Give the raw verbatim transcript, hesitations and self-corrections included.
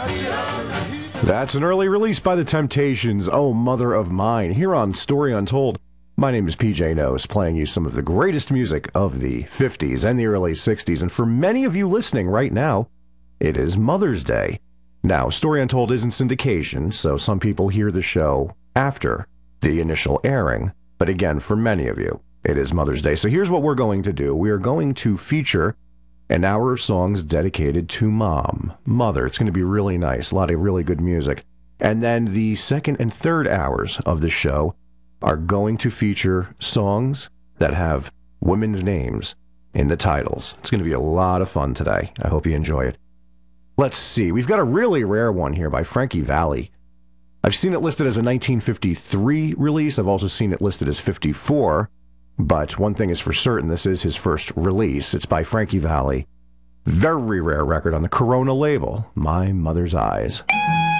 That's an early release by The Temptations, Oh Mother of Mine, here on Story Untold. My name is P J Nose, playing you some of the greatest music of the fifties and the early sixties, and for many of you listening right now, it is Mother's Day. Now, Story Untold isn't syndication, so some people hear the show after the initial airing, but again, for many of you, it is Mother's Day. So here's what we're going to do. We are going to feature an hour of songs dedicated to Mom, Mother. It's going to be really nice, a lot of really good music. And then the second and third hours of the show are going to feature songs that have women's names in the titles. It's going to be a lot of fun today. I hope you enjoy it. Let's see. We've got a really rare one here by Frankie Valli. I've seen it listed as a nineteen fifty-three release. I've also seen it listed as fifty-four. But one thing is for certain, this is his first release. It's by Frankie Valli. Very rare record on the Corona label, My Mother's Eyes.